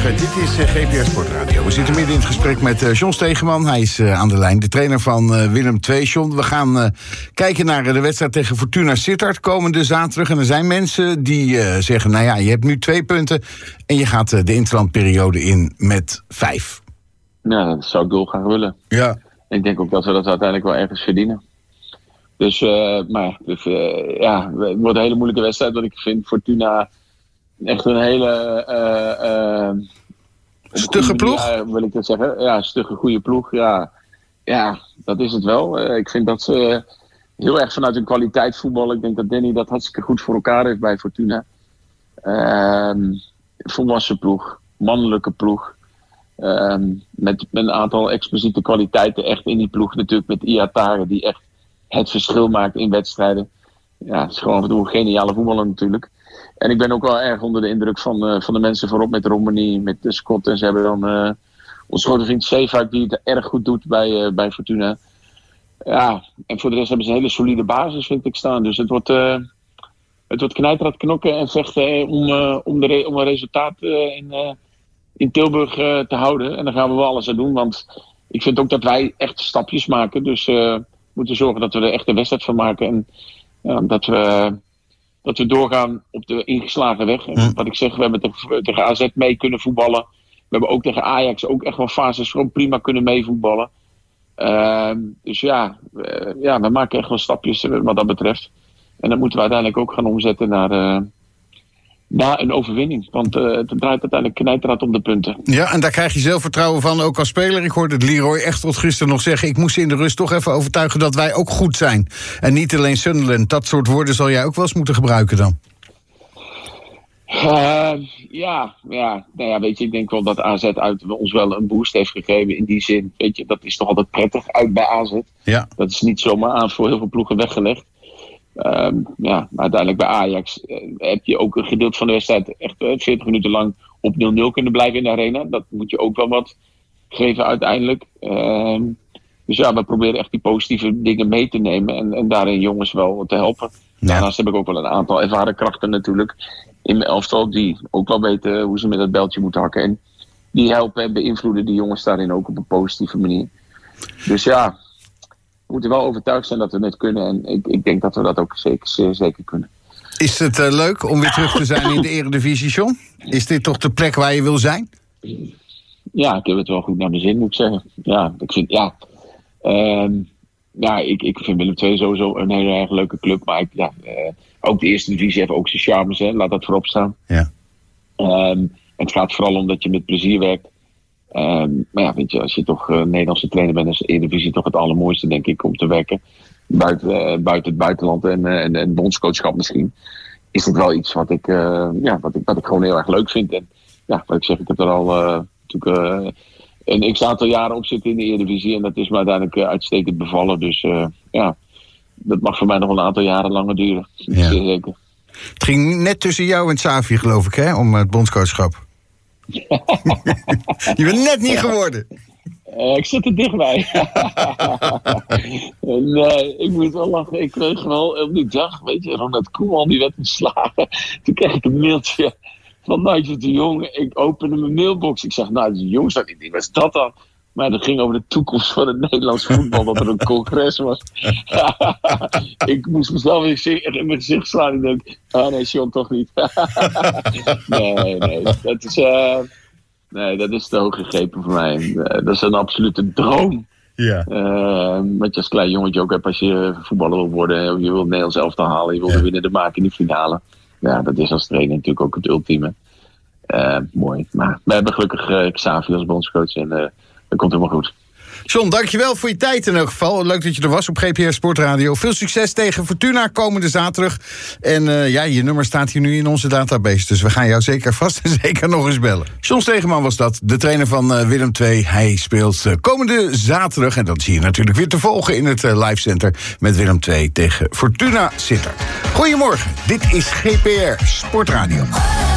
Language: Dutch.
Goedemorgen, dit is GPR Sportradio. We zitten midden in het gesprek met John Stegeman. Hij is aan de lijn, de trainer van Willem II. John, we gaan kijken naar de wedstrijd tegen Fortuna Sittard komende zaterdag. En er zijn mensen die zeggen, nou ja, je hebt nu 2 punten... en je gaat de interlandperiode in met 5. Ja, dat zou ik dolgraag willen. Ja. Ik denk ook dat we dat uiteindelijk wel ergens verdienen. Dus, het wordt een hele moeilijke wedstrijd. Want ik vind Fortuna echt een hele... stugge ploeg? Wil ik dat zeggen. Ja, stugge, goede ploeg. Ja, dat is het wel. Ik vind dat ze heel erg vanuit hun kwaliteit voetballen. Ik denk dat Danny dat hartstikke goed voor elkaar heeft bij Fortuna. Volwassen ploeg. Mannelijke ploeg. Met een aantal expliciete kwaliteiten echt in die ploeg. Natuurlijk met Iatare die echt het verschil maakt in wedstrijden. Ja, het is gewoon een geniale voetballer natuurlijk. En ik ben ook wel erg onder de indruk van de mensen voorop met Romani, met Scott. En ze hebben dan onze grote vriend Zeefuik die het erg goed doet bij Fortuna. Ja, en voor de rest hebben ze een hele solide basis, vind ik, staan. Dus het wordt knijterhard knokken en vechten om een resultaat in Tilburg te houden. En daar gaan we wel alles aan doen, want ik vind ook dat wij echt stapjes maken. Dus we moeten zorgen dat we er echt een wedstrijd van maken. En dat we doorgaan op de ingeslagen weg. En wat ik zeg, we hebben tegen AZ mee kunnen voetballen. We hebben ook tegen Ajax ook echt wel fases gewoon prima kunnen meevoetballen. Dus we maken echt wel stapjes wat dat betreft. En dat moeten we uiteindelijk ook gaan omzetten naar een overwinning. Want het draait uiteindelijk knijterhard om de punten. Ja, en daar krijg je zelfvertrouwen van, ook als speler. Ik hoorde Leroy echt tot gisteren nog zeggen... ik moest in de rust toch even overtuigen dat wij ook goed zijn. En niet alleen Sunderland. Dat soort woorden zal jij ook wel eens moeten gebruiken dan. Weet je, ik denk wel dat AZ uit ons wel een boost heeft gegeven. In die zin, weet je, dat is toch altijd prettig uit bij AZ. Ja. Dat is niet zomaar aan voor heel veel ploegen weggelegd. Maar uiteindelijk bij Ajax heb je ook een gedeelte van de wedstrijd echt 40 minuten lang op 0-0 kunnen blijven in de arena. Dat moet je ook wel wat geven uiteindelijk. Dus ja, we proberen echt die positieve dingen mee te nemen en daarin jongens wel te helpen. Ja. Daarnaast heb ik ook wel een aantal ervaren krachten natuurlijk in mijn elftal die ook wel weten hoe ze met dat beltje moeten hakken. En die helpen en beïnvloeden die jongens daarin ook op een positieve manier. Dus ja, we moeten wel overtuigd zijn dat we het kunnen. En ik denk dat we dat ook zeker kunnen. Is het leuk om weer terug te zijn in de Eredivisie, John? Is dit toch de plek waar je wil zijn? Ja, ik heb het wel goed naar mijn zin, moet ik zeggen. Ja, ik vind Willem II sowieso een hele erg leuke club. Maar ook de eerste divisie heeft ook zijn charmes, hè. Laat dat voorop staan. Ja. Het gaat vooral om dat je met plezier werkt. Maar ja, weet je, als je toch Nederlandse trainer bent, is de Eredivisie toch het allermooiste, denk ik, om te werken. Buiten het buitenland en bondscoachschap misschien. Is het wel iets wat ik gewoon heel erg leuk vind. En ja, wat ik zeg, ik heb er al natuurlijk een x-aantal jaren op zitten in de Eredivisie. En dat is me uiteindelijk uitstekend bevallen. Dus dat mag voor mij nog een aantal jaren langer duren. Ja. Zeker. Het ging net tussen jou en Xavi, geloof ik, hè, om het bondscoachschap. Je bent net niet geworden. Ik zit er dichtbij. Ik moet wel lachen. Ik kreeg wel op die dag, weet je, Ronald Koeman die werd ontslagen. Toen kreeg ik een mailtje van Nigel de Jong. Ik opende mijn mailbox. Ik zeg, Nigel de Jong staat niet in. Wat is dat dan? Maar dat ging over de toekomst van het Nederlands voetbal. Dat er een congres was. Ik moest mezelf in mijn gezicht slaan. Ik denk, nee, John, toch niet. Nee. Dat is te hoog gegrepen voor mij. Dat is een absolute droom. Ja. Wat je als klein jongetje ook hebt als je voetballer wil worden. Je wil Nederlands elftal halen. Je wil de winnende maken in de finale. Ja, dat is als trainer natuurlijk ook het ultieme. Mooi. Maar we hebben gelukkig Xavi als bondscoach. En dat komt helemaal goed. John, dankjewel voor je tijd in elk geval. Leuk dat je er was op GPR Sportradio. Veel succes tegen Fortuna komende zaterdag. En je nummer staat hier nu in onze database. Dus we gaan jou zeker vast en zeker nog eens bellen. John Stegeman was dat, de trainer van Willem II. Hij speelt komende zaterdag. En dat zie je natuurlijk weer te volgen in het Live Center met Willem II tegen Fortuna Sittard. Goedemorgen, dit is GPR Sportradio.